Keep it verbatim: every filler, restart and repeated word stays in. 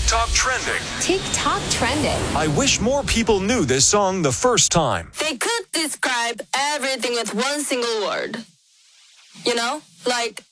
TikTok trending. TikTok trending. I wish more people knew this song the first time. They could describe everything with one single word. You know? Like